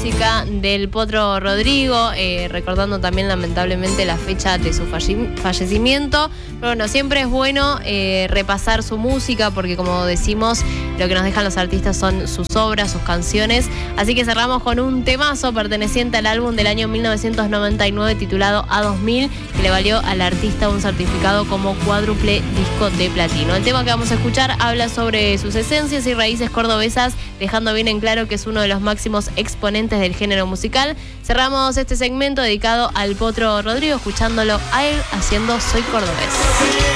música del Potro Rodrigo, recordando también lamentablemente la fecha de su fallecimiento. Pero bueno, siempre es bueno repasar su música porque, como decimos, lo que nos dejan los artistas son sus obras, sus canciones. Así que cerramos con un temazo perteneciente al álbum del año 1999 titulado A2000, que le valió al artista un certificado como cuádruple disco de platino. El tema que vamos a escuchar habla sobre sus esencias y raíces cordobesas, dejando bien en claro que es uno de los máximos exponentes del género musical. Cerramos este segmento dedicado al Potro Rodrigo, escuchándolo a él haciendo Soy Cordobés.